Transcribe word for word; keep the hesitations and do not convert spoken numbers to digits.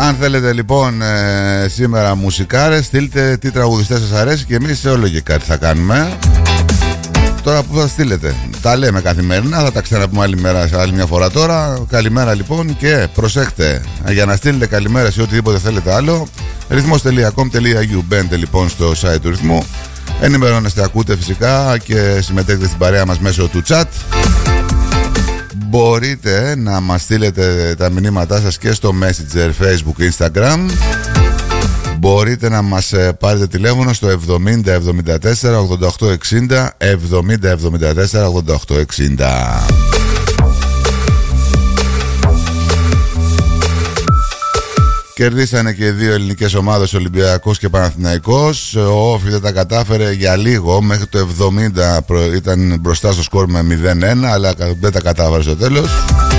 Αν θέλετε λοιπόν ε, σήμερα μουσικάρες, στείλτε τι τραγουδιστές σας αρέσει και εμείς σε όλο και κάτι θα κάνουμε. Τώρα που θα στείλετε, τα λέμε καθημερινά, θα τα ξαναπούμε άλλη, μέρα, άλλη μια φορά τώρα. Καλημέρα λοιπόν και προσέχτε για να στείλετε καλημέρα σε οτιδήποτε θέλετε άλλο. ρυθμός τελεία κομ τελεία γιου. Μπαίνετε λοιπόν στο site του Ρυθμού, ενημερώνεστε, ακούτε φυσικά και συμμετέχετε στην παρέα μας μέσω του chat. Μπορείτε να μας στείλετε τα μηνύματά σας και στο Messenger, Facebook, Instagram. Μπορείτε να μας πάρετε τηλέφωνο στο εβδομήντα εβδομήντα τέσσερα ογδόντα οκτώ εξήντα, εβδομήντα εβδομήντα τέσσερα ογδόντα οκτώ εξήντα. Κερδίσανε και οι δύο ελληνικές ομάδες, Ολυμπιακός και Παναθηναϊκός. Ο Όφη δεν τα κατάφερε για λίγο, μέχρι το εβδομήντα ήταν μπροστά στο σκορ με μηδέν ένα, αλλά δεν τα κατάφερε στο τέλος.